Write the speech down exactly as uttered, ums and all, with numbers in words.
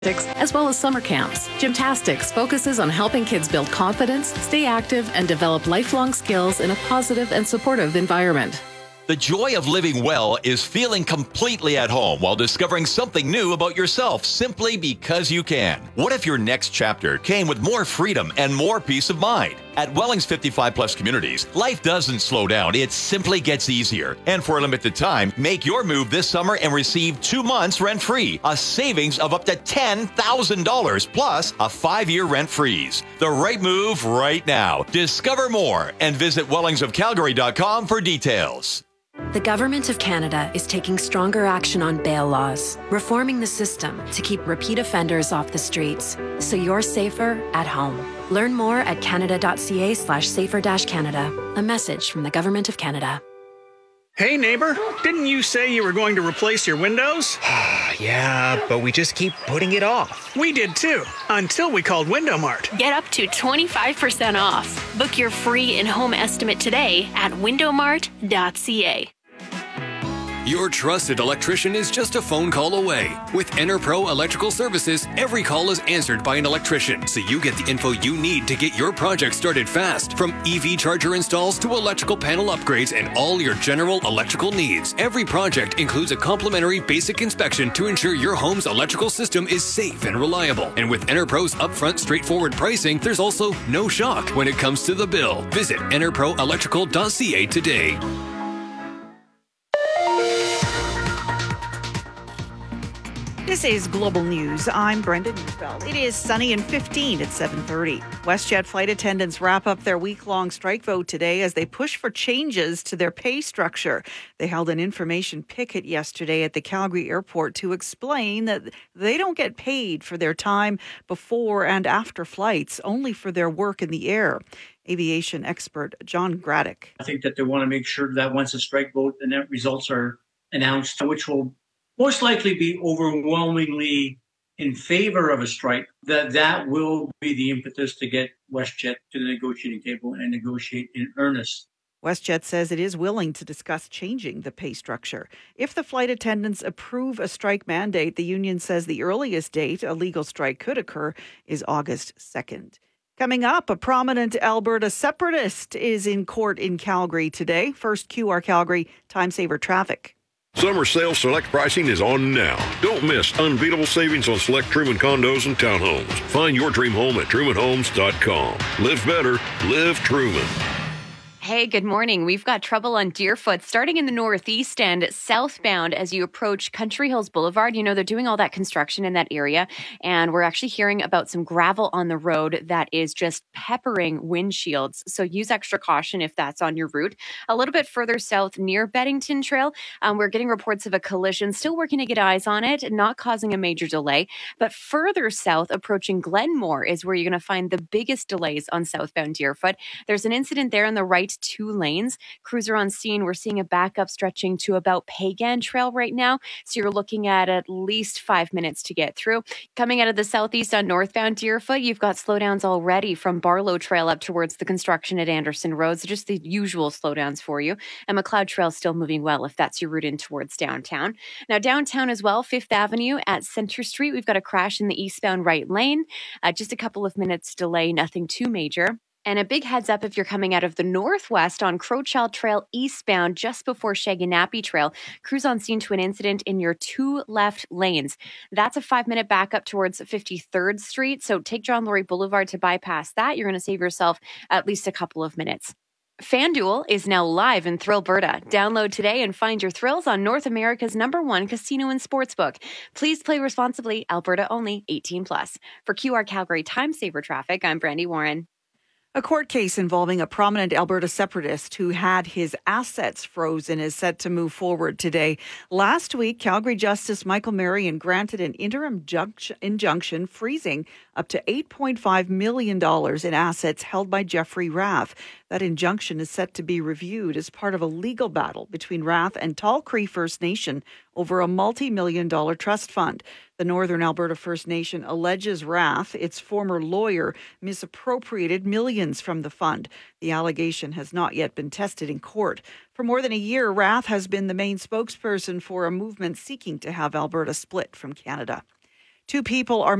as well as summer camps. Gymtastics focuses on helping kids build confidence, stay active, and develop lifelong skills in a positive and supportive environment. The joy of living well is feeling completely at home while discovering something new about yourself simply because you can. What if your next chapter came with more freedom and more peace of mind? At Welling's fifty-five plus communities, life doesn't slow down, it simply gets easier. And for a limited time, make your move this summer and receive two months rent-free, a savings of up to ten thousand dollars, plus a five-year rent freeze. The right move right now. Discover more and visit wellings of calgary dot com for details. The Government of Canada is taking stronger action on bail laws, reforming the system to keep repeat offenders off the streets, so you're safer at home. Learn more at canada.ca slash safer dash Canada. A message from the Government of Canada. Hey neighbor, didn't you say you were going to replace your windows? Yeah, but we just keep putting it off. We did too, until we called Window Mart. Get up to twenty-five percent off. Book your free in-home estimate today at window mart dot c a. Your trusted electrician is just a phone call away. With EnerPro Electrical Services, every call is answered by an electrician, so you get the info you need to get your project started fast. From E V charger installs to electrical panel upgrades and all your general electrical needs. Every project includes a complimentary basic inspection to ensure your home's electrical system is safe and reliable. And with EnerPro's upfront straightforward pricing, there's also no shock when it comes to the bill. Visit enerpro electrical dot c a today. This is Global News. I'm Brenda Neufeld. It is sunny and fifteen at seven thirty. WestJet flight attendants wrap up their week-long strike vote today as they push for changes to their pay structure. They held an information picket yesterday at the Calgary airport to explain that they don't get paid for their time before and after flights, only for their work in the air. Aviation expert John Graddick. I think that they want to make sure that once the strike vote and net results are announced, which will most likely be overwhelmingly in favor of a strike, that that will be the impetus to get WestJet to the negotiating table and negotiate in earnest. WestJet says it is willing to discuss changing the pay structure. If the flight attendants approve a strike mandate, the union says the earliest date a legal strike could occur is August second. Coming up, a prominent Alberta separatist is in court in Calgary today. First, Q R Calgary Time Saver Traffic. Summer sale select pricing is on now. Don't miss unbeatable savings on select Truman condos and townhomes. Find your dream home at truman homes dot com. Live better, live Truman. Hey, good morning. We've got trouble on Deerfoot starting in the northeast and southbound as you approach Country Hills Boulevard. You know, they're doing all that construction in that area, and we're actually hearing about some gravel on the road that is just peppering windshields. So use extra caution if that's on your route. A little bit further south near Beddington Trail, um, we're getting reports of a collision. Still working to get eyes on it, not causing a major delay. But further south, approaching Glenmore is where you're going to find the biggest delays on southbound Deerfoot. There's an incident there in the right two lanes. Crews are on scene. We're seeing a backup stretching to about Pagan Trail right now. So you're looking at at least five minutes to get through. Coming out of the southeast on northbound Deerfoot, you've got slowdowns already from Barlow Trail up towards the construction at Anderson Road. So just the usual slowdowns for you. And McLeod Trail still moving well if that's your route in towards downtown. Now downtown as well, Fifth Avenue at Center Street. We've got a crash in the eastbound right lane. Uh, just a couple of minutes delay, nothing too major. And a big heads up if you're coming out of the northwest on Crowchild Trail eastbound just before Shaganappy Trail. Crews on scene to an incident in your two left lanes. That's a five-minute backup towards fifty-third Street. So take John Laurie Boulevard to bypass that. You're going to save yourself at least a couple of minutes. FanDuel is now live in Thrillberta. Download today and find your thrills on North America's number one casino and sportsbook. Please play responsibly. Alberta only. eighteen plus. For Q R Calgary Time Saver Traffic, I'm Brandy Warren. A court case involving a prominent Alberta separatist who had his assets frozen is set to move forward today. Last week, Calgary Justice Michael Marion granted an interim injunction freezing up to eight point five million dollars in assets held by Jeffrey Rath. That injunction is set to be reviewed as part of a legal battle between Rath and Tall Cree First Nation over a multi-million dollar trust fund. The Northern Alberta First Nation alleges Rath, its former lawyer, misappropriated millions from the fund. The allegation has not yet been tested in court. For more than a year, Rath has been the main spokesperson for a movement seeking to have Alberta split from Canada. Two people are